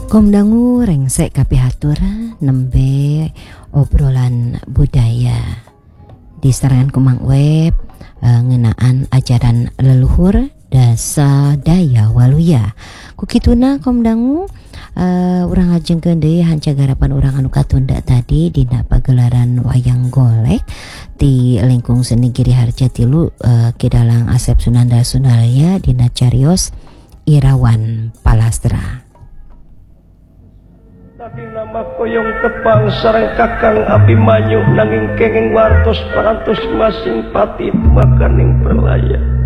Komdangu rengsek kapihatur nembe obrolan budaya diserangan kumang web ngenaan ajaran leluhur dasa daya waluya kukituna komdangu urang ajengkeun deui hanca garapan urang anu katunda tadi dina pagelaran wayang golek di lingkung seni Giri Harja tilu Kidalang Asep Sunanda Sunaraya dina carios Irawan Palastra. Tadi nama koyong tepang sareng kakang Abimanyu nanging kenging wartos parantos masing pati makaning perlaya.